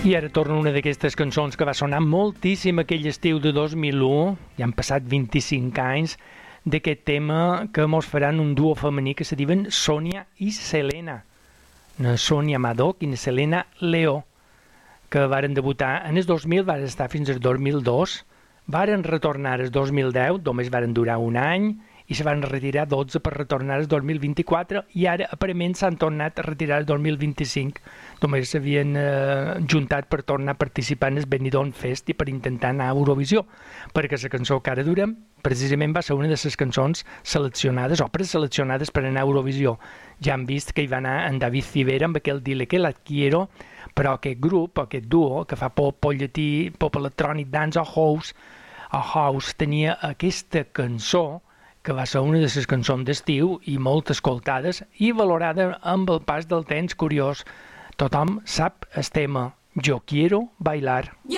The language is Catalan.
I ara torna una d'aquestes cançons que va sonar moltíssim aquell estiu de 2001, ja han passat 25 anys, d'aquest tema que mos faran un duo femení que se diuen Sònia i Selena. Una Sònia Madoc i una Selena Leó, que varen debutar en el 2000, varen estar fins al 2002, varen retornar el 2010, només varen durar un any, i se van retirar 12 per retornar el 2024 i ara aparentment s'han tornat a retirar el 2025. Només s'havien juntat per tornar a participar en el Benidorm Fest i per intentar anar a Eurovisió, perquè la cançó que ara durem precisament va ser una de les cançons seleccionades o preseleccionades per anar a Eurovisió. Ja han vist que hi va anar en David Civera amb aquell Dile que la quiero, però aquest grup, aquest duo, que fa pop llatí, pop electrònic, dance o house, tenia aquesta cançó que va ser una de les cançons d'estiu i molt escoltades i valorada amb el pas del temps. Curiós, tothom sap el tema Yo quiero bailar.